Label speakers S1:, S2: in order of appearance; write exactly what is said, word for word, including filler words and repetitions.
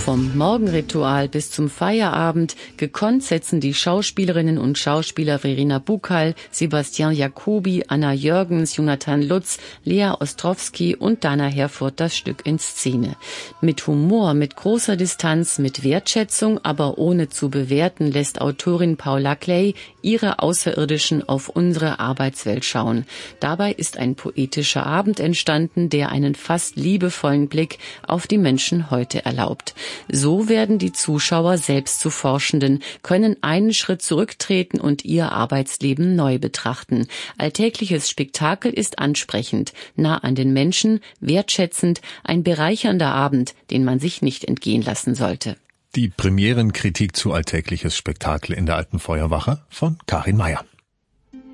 S1: Vom Morgenritual bis zum Feierabend, gekonnt setzen die Schauspielerinnen und Schauspieler Verena Buchheil, Sebastian Jacobi, Anna Jürgens, Jonathan Lutz, Lea Ostrowski und Dana Herfurth das Stück in Szene. Mit Humor, mit großer Distanz, mit Wertschätzung, aber ohne zu bewerten, lässt Autorin Paula Clay ihre Außerirdischen auf unsere Arbeitswelt schauen. Dabei ist ein poetischer Abend entstanden, der einen fast liebevollen Blick auf die Menschen heute erlaubt. So werden die Zuschauer selbst zu Forschenden, können einen Schritt zurücktreten und ihr Arbeitsleben neu betrachten. Alltägliches Spektakel ist ansprechend, nah an den Menschen, wertschätzend, ein bereichernder Abend, den man sich nicht entgehen lassen sollte.
S2: Die Premierenkritik zu Alltägliches Spektakel in der Alten Feuerwache von Karin Mayer.